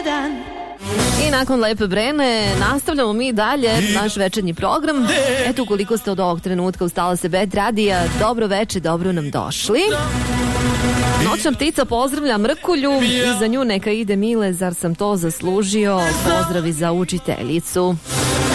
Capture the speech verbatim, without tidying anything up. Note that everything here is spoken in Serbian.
jedan. I nakon Lepe Brene nastavljamo mi dalje naš večernji program. Eto, ukoliko ste od ovog trenutka ustala se Bet radija, dobro veče, dobro nam došli. Noćna ptica pozdravlja Mrkulju i za nju neka ide Mile, zar sam to zaslužio. Pozdravi za učiteljicu.